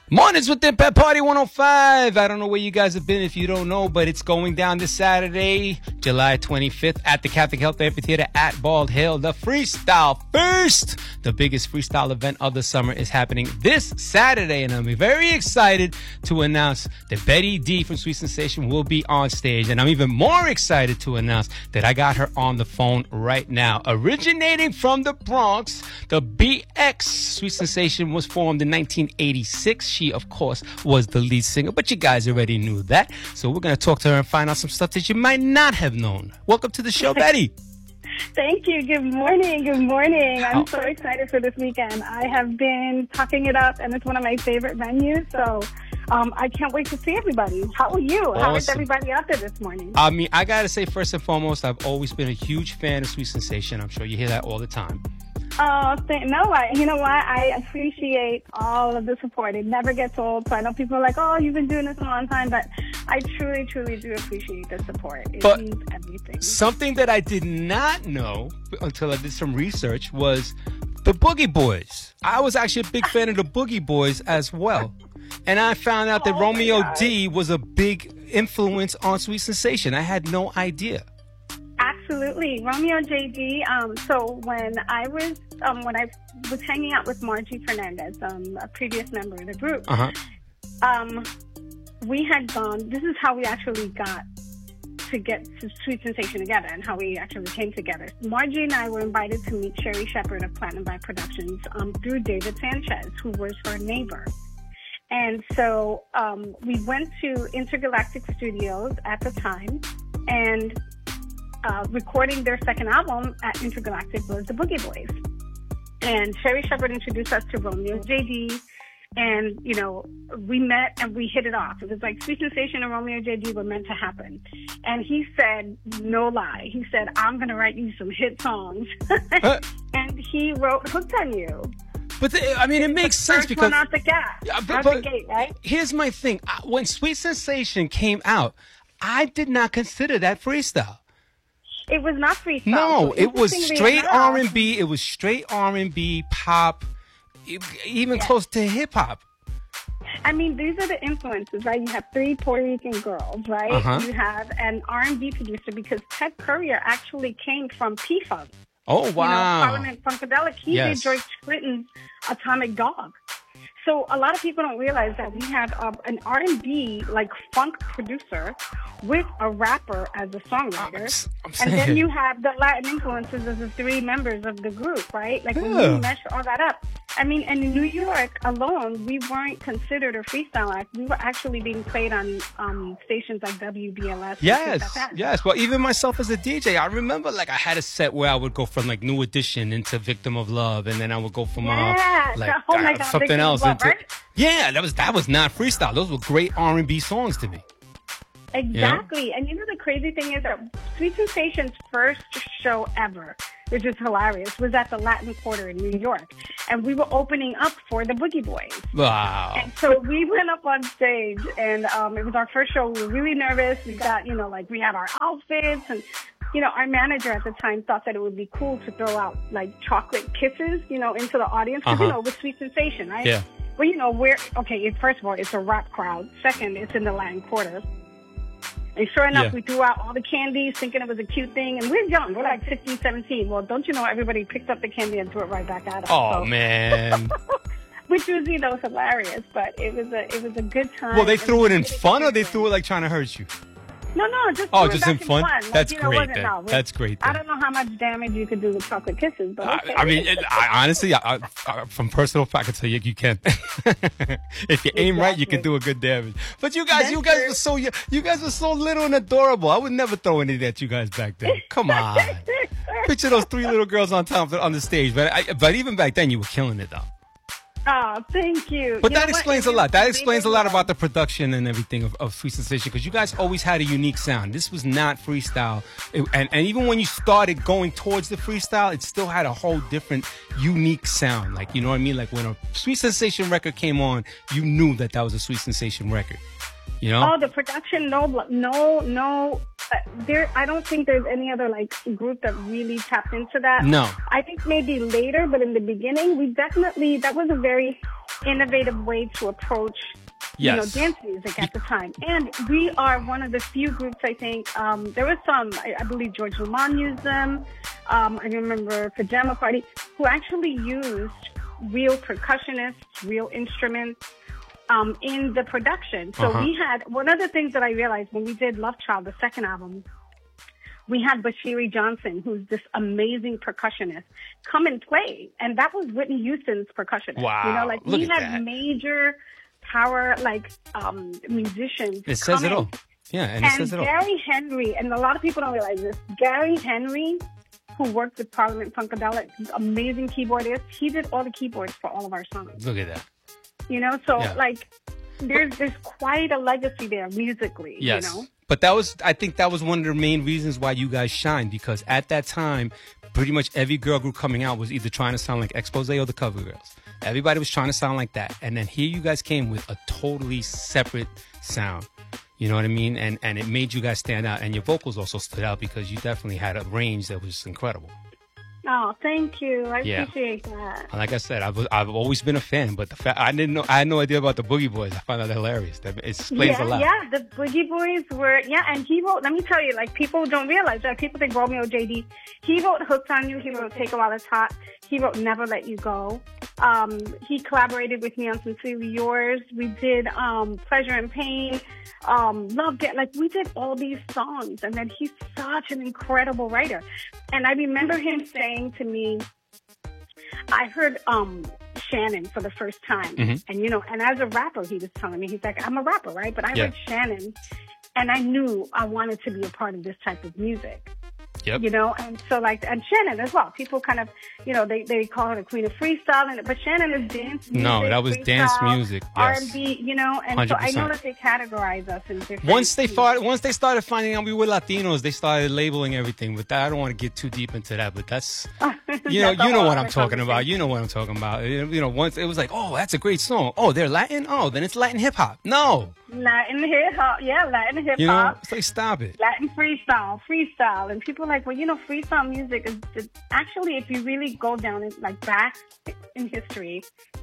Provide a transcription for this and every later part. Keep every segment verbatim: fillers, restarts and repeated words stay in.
Mornings with the Pet Party one oh five. I don't know where you guys have been if you don't know, but it's going down this Saturday, July twenty-fifth at the Catholic Health Amphitheater at Bald Hill. The Freestyle First, the biggest freestyle event of the summer, is happening this Saturday, and I'm very excited to announce that Betty D from Sweet Sensation will be on stage, and I'm even more excited to announce that I got her on the phone right now. Originating from the Bronx, the B X Sweet Sensation was formed in nineteen eighty-six. She, of course, was the lead singer, but you guys already knew that. So we're going to talk to her and find out some stuff that you might not have known. Welcome to the show, Betty. Thank you. Good morning. Good morning. I'm so excited for this weekend. I have been talking it up, and it's one of my favorite venues. So um, I can't wait to see everybody. How are you? Awesome. How is everybody out there this morning? I mean, I got to say, first and foremost, I've always been a huge fan of Sweet Sensation. I'm sure you hear that all the time. Oh, th- no, I, you know what? I appreciate all of the support. It never gets old. So I know people are like, oh, you've been doing this a long time, but I truly, truly do appreciate the support. It but means everything. Something that I did not know until I did some research was the Boogie Boys. I was actually a big fan of the Boogie Boys as well. And I found out that oh Romeo D was a big influence on Sweet Sensation. I had no idea. Absolutely. Romeo J D. Um, so when I was um, when I was hanging out with Margie Fernandez, um, a previous member of the group, uh-huh. um, we had gone, this is how we actually got to get to Sweet Sensation together and how we actually came together. Margie and I were invited to meet Sherry Shepard of Platinum Vibe Productions um, through David Sanchez, who was her neighbor. And so um, we went to Intergalactic Studios at the time, and Uh, recording their second album at Intergalactic was the Boogie Boys. And Sherry Shepard introduced us to Romeo J D, and, you know, we met and we hit it off. It was like Sweet Sensation and Romeo J D were meant to happen. And he said, no lie, he said, I'm going to write you some hit songs. uh, and he wrote Hooked on You. But the, I mean, it makes the sense first because one out the gate, yeah, but, out but the gate, right? Here's my thing: when Sweet Sensation came out, I did not consider that freestyle. It was not freestyle. No, so it was straight enough, R and B. It was straight R and B, pop, even yeah. close to hip hop. I mean, these are the influences, right? You have three Puerto Rican girls, right? Uh-huh. You have an R and B producer, because Ted Courier actually came from P-Funk. Oh, wow. You know, Parliament Funkadelic. He yes. did George Clinton's Atomic Dog. So a lot of people don't realize that we had uh, an R and B, like, funk producer with a rapper as a songwriter. I'm and then you have the Latin influences as the three members of the group, right? Like, yeah. when you mesh all that up. I mean, in New York alone, we weren't considered a freestyle act. We were actually being played on um, stations like W B L S. Yes, yes. Well, even myself as a D J, I remember, like, I had a set where I would go from, like, New Edition into Victim of Love, and then I would go from, yeah. uh, like, oh my God, uh, something Victim else. Love, into, right? Yeah, that was that was not freestyle. Those were great R and B songs to me. Exactly. You know? And you know the crazy thing is that Sweet Sensation's first show ever, which is hilarious, was at the Latin Quarter in New York. And we were opening up for the Boogie Boys. Wow. And so we went up on stage, and um, it was our first show. We were really nervous. We got, you know, like, we had our outfits, and, you know, our manager at the time thought that it would be cool to throw out, like, chocolate kisses, you know, into the audience. Because, uh-huh. you know, with Sweet Sensation, right? Yeah. Well, you know, we're, okay, it, first of all, it's a rap crowd. Second, it's in the Latin Quarter. And sure enough, yeah. we threw out all the candies thinking it was a cute thing. And we're young. We're like fifteen, seventeen. Well, don't you know, everybody picked up the candy and threw it right back at us. Oh, so. man. Which was, you know, hilarious. But it was a it was a good time. Well, they threw it in really fun, or they threw it like trying to hurt you? No, no, just oh, threw just it in back fun. In fun. Like, That's you know, great. Then. No, That's great. Then. I don't know how much damage you could do with chocolate kisses, but okay. I, I mean, it, I, honestly, I, I, from personal fact, I can tell you, you can. If you aim exactly. right, you can do a good damage. But you guys, That's you guys true. were so you guys were so little and adorable. I would never throw anything at you guys back then. Come on, picture those three little girls on top on the stage. But I, but even back then, you were killing it though. Oh, thank you. But you that explains a lot. That explains a lot about the production and everything of, of Sweet Sensation, because you guys always had a unique sound. This was not freestyle. It, and, and even when you started going towards the freestyle, it still had a whole different, unique sound. Like, you know what I mean? Like, when a Sweet Sensation record came on, you knew that that was a Sweet Sensation record. You know? Oh, the production, no, no, no. Uh, there, I don't think there's any other like group that really tapped into that. No. I think maybe later, but in the beginning, we definitely, that was a very innovative way to approach, you Yes. know, dance music at the time. And we are one of the few groups, I think, um, there was some, I, I believe George Lumond used them. Um, I remember Pajama Party, who actually used real percussionists, real instruments, um, in the production. So Uh-huh. we had, one of the things that I realized when we did Love Child, the second album, we had Bashiri Johnson, who's this amazing percussionist, come and play. And that was Whitney Houston's percussionist. Wow, You know, like look we at had that. major power, like, um, musicians. It says come it in. all. Yeah, and it And says it all. Gary Henry, and a lot of people don't realize this, Gary Henry, who worked with Parliament Funkadelic, amazing keyboardist, he did all the keyboards for all of our songs. Look at that. You know, so Yeah. like, there's there's quite a legacy there musically. Yes. You know. But that was, I think that was one of the main reasons why you guys shined, because at that time, pretty much every girl group coming out was either trying to sound like Expose or the Cover Girls. Everybody was trying to sound like that. And then here you guys came with a totally separate sound. You know what I mean? And and it made you guys stand out. And your vocals also stood out because you definitely had a range that was incredible. Oh, thank you. I Yeah. appreciate that. And like I said, I've, I've always been a fan, but the fact I didn't know, I had no idea about the Boogie Boys. I found that hilarious. That it explains yeah, a lot. yeah, the Boogie Boys were, yeah, and he wrote, let me tell you, like, people don't realize that. People think Romeo J D. He wrote Hooked on You. He wrote Take a While It's Hot. He wrote Never Let You Go. Um, he collaborated with me on Sincerely Yours. We did um, Pleasure and Pain, um, Love Get, like, we did all these songs. And then he's such an incredible writer. And I remember him saying to me, I heard um, Shannon for the first time. Mm-hmm. And, you know, and as a rapper, he was telling me, he's like, I'm a rapper, right? But I Yeah. heard Shannon, and I knew I wanted to be a part of this type of music. Yep. You know, and so like, and Shannon as well. People kind of, you know, they, they call her the queen of freestyle, and but Shannon is dance music. No, that was dance freestyle, music, yes. R and B, you know, and so I know one hundred percent. that they categorize us in different. Once they started, once they started finding out we were Latinos, they started labeling everything. But that, I don't want to get too deep into that. But that's, you know, That's a you know whole what I'm other talking about. conversation. You know what I'm talking about. You know, once it was like, oh, that's a great song. Oh, they're Latin. Oh, then it's Latin hip hop. No, Latin hip hop, yeah, Latin hip you know, hop. it's like stop it. Latin freestyle, freestyle, and people are like, well, you know, freestyle music is, is actually, if you really go down it like back in history,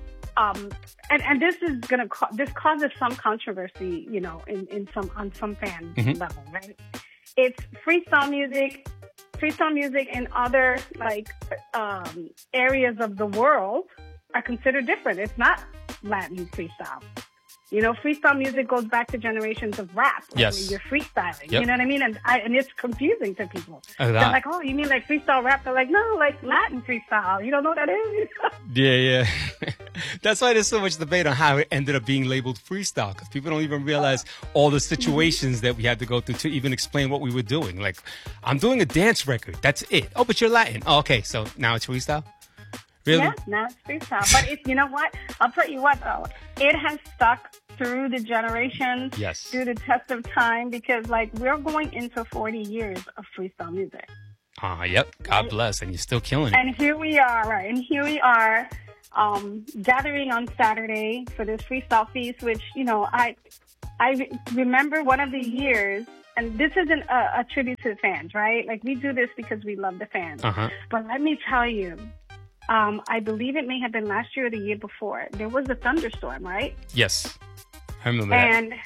um, and and this is gonna ca- this causes some controversy, you know, in, in some on some fan Mhm. level, right? It's freestyle music, freestyle music in other like um, areas of the world are considered different. It's not Latin freestyle. You know, freestyle music goes back to generations of rap. Like Yes. You're freestyling. Yep. You know what I mean? And I, and it's confusing to people. A They're lot. like, oh, you mean like freestyle rap? They're like, no, like Latin freestyle. You don't know what that is? Yeah, yeah. That's why there's so much debate on how it ended up being labeled freestyle, because people don't even realize all the situations that we had to go through to even explain what we were doing. Like, I'm doing a dance record. That's it. Oh, but you're Latin. Oh, okay, so now it's freestyle? Really? Yeah, now it's freestyle. But it's, you know what? I'll tell you what, though. It has stuck through the generations, Yes. through the test of time, because, like, we're going into forty years of freestyle music. Ah, yep. God bless. And you're still killing it. And here we are, right? And here we are, um, gathering on Saturday for this freestyle feast, which, you know, I, I re- remember one of the years, and this isn't a, a tribute to the fans, right? Like, we do this because we love the fans. Uh-huh. But let me tell you, um, I believe it may have been last year or the year before. There was a thunderstorm, right? Yes. I remember that. And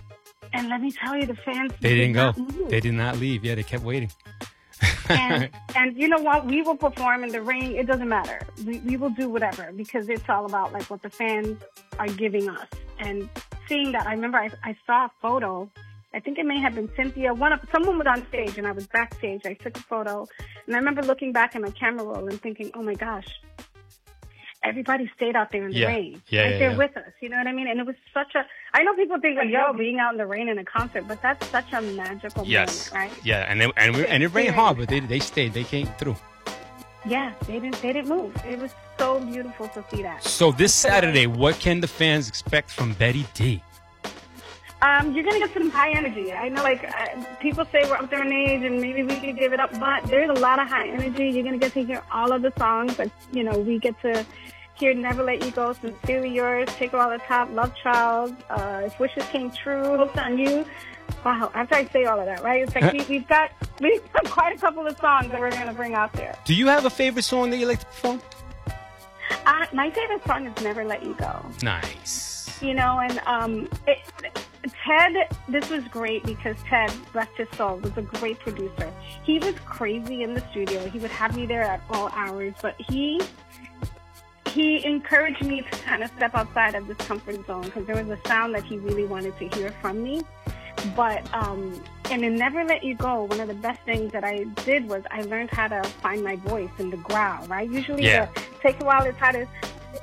and let me tell you, the fans They didn't did go. not move. They did not leave. Yeah, they kept waiting. and and you know what? We will perform in the rain. It doesn't matter. We we will do whatever, because it's all about like what the fans are giving us. And seeing that, I remember I, I saw a photo. I think it may have been Cynthia. One of someone was on stage, and I was backstage. I took a photo, and I remember looking back at my camera roll and thinking, "Oh my gosh, everybody stayed out there in the Yeah. rain, Yeah, right yeah, there yeah. with us." You know what I mean? And it was such a. I know people think, like, "Yo, being out in the rain in a concert," but that's such a magical Yes. moment, right? Yeah, and they, and, we, and it rained hard, but they they stayed. They came through. Yeah, they didn't. They didn't move. It was so beautiful to see that. So this Saturday, what can the fans expect from Betty D? Um, you're gonna get some high energy. I know, like uh, people say we're up there in age, and maybe we could give it up, but there's a lot of high energy. You're gonna get to hear all of the songs. Like, you know, we get to hear "Never Let You Go," "Sincerely Yours," "Take It All the Top," "Love Child," uh, "If Wishes Came True," "Hooked on You." Wow! After I say all of that, right? It's like we, we've got we've got quite a couple of songs that we're gonna bring out there. Do you have a favorite song that you like to perform? I, my favorite song is Never Let You Go. Nice. You know, and um, it, Ted, this was great because Ted, bless his soul, was a great producer. He was crazy in the studio. He would have me there at all hours, but he he encouraged me to kind of step outside of this comfort zone because there was a sound that he really wanted to hear from me. But, um, and in Never Let You Go, one of the best things that I did was I learned how to find my voice in the growl, right? Usually yeah. the Take a While is how to,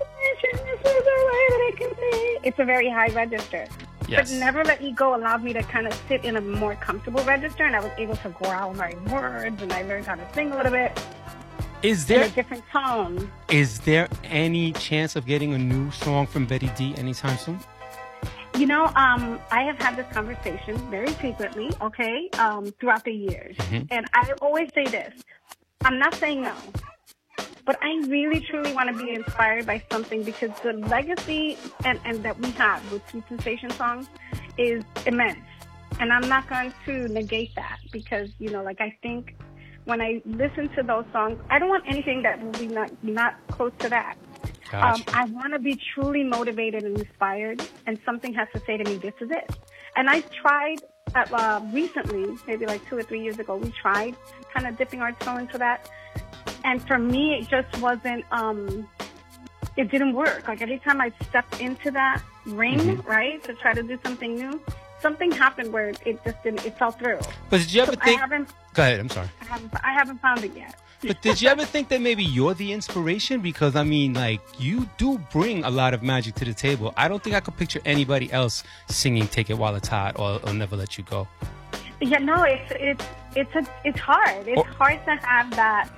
it's a very high register. Yes. But Never Let You Go allowed me to kind of sit in a more comfortable register, and I was able to growl my words, and I learned how to sing a little bit. Is there in a different tone? Is there any chance of getting a new song from Betty D anytime soon? You know, um, I have had this conversation very frequently, okay, um, throughout the years. Mm-hmm. And I always say this. I'm not saying no. But I really, truly want to be inspired by something because the legacy and, and that we have with Sweet Sensation songs is immense. And I'm not going to negate that because, you know, like I think when I listen to those songs, I don't want anything that will be not, not close to that. Gotcha. Um, I want to be truly motivated and inspired, and something has to say to me, this is it. And I tried uh, recently, maybe like two or three years ago, we tried kind of dipping our toe into that. And for me, it just wasn't, um, it didn't work. Like every time I stepped into that ring, mm-hmm. right, to try to do something new, something happened where it just didn't, it fell through. But did you ever so think, I haven't, go ahead, I'm sorry. I haven't, I haven't found it yet. But did you ever think that maybe you're the inspiration? Because, I mean, like, you do bring a lot of magic to the table. I don't think I could picture anybody else singing Take It While It's Hot or, or Never Let You Go. Yeah, no, it's it's it's a, it's hard. It's or, hard to have that.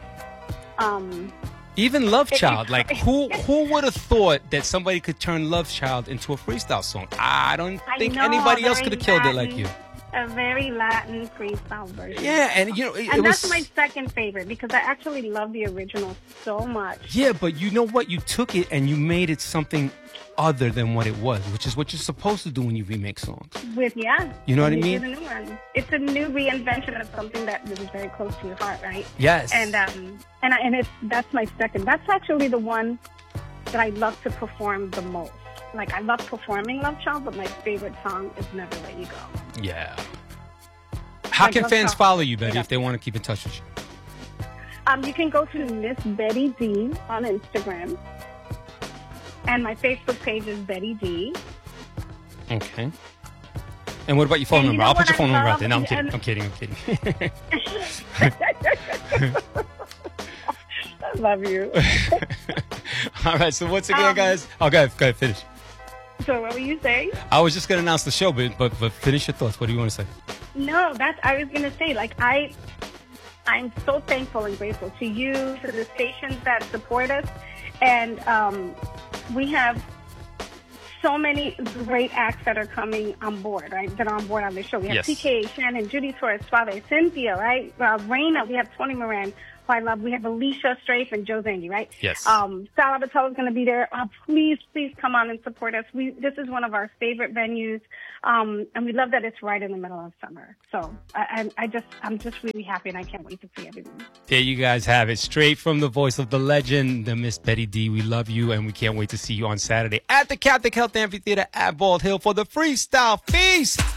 Um, even Love Child, it, like, who who would have thought that somebody could turn Love Child into a freestyle song? I don't think I know, anybody else could have killed it like you. A very Latin freestyle version. Yeah, and you know, it, and it that's was, my second favorite because I actually love the original so much. Yeah, but you know what? You took it and you made it something other than what it was, which is what you're supposed to do when you remake songs. With yeah, you know what I mean? mean? It's a new one. It's a new reinvention of something that is very close to your heart, right? Yes. And um, and I, and it's that's my second. That's actually the one that I love to perform the most. Like, I love performing Love Child, but my favorite song is Never Let You Go. Yeah. How like can fans Child. follow you, Betty, yeah. if they want to keep in touch with you? Um, you can go to Miss Betty D on Instagram. And my Facebook page is Betty D. Okay. And what about your phone and number? You know I'll put your phone number love? out there. No, I'm kidding. And... I'm kidding. I'm kidding. I love you. All right, so once again, um, guys... Oh, go ahead, go ahead, finish. So what were you saying? I was just going to announce the show, but, but but finish your thoughts. What do you want to say? No, that's... I was going to say, like, I... I'm so thankful and grateful to you, to the stations that support us, and um, we have so many great acts that are coming on board, right, that are on board on the show. We have yes. T K, Shannon, Judy Torres, Suave, Cynthia, right, uh, Raina, we have Tony Moran, who I love. We have Alicia Strafe and Joe Zandy, right? Yes. Um, Sal Abatello is going to be there. Uh, please, please come on and support us. We This is one of our favorite venues, um, and we love that it's right in the middle of summer. So I, I, I just, I'm just really happy, and I can't wait to see everyone. There you guys have it, straight from the voice of the legend, the Miss Betty D. We love you, and we can't wait to see you on Saturday at the Catholic Health Amphitheater at Bald Hill for the Freestyle Feast.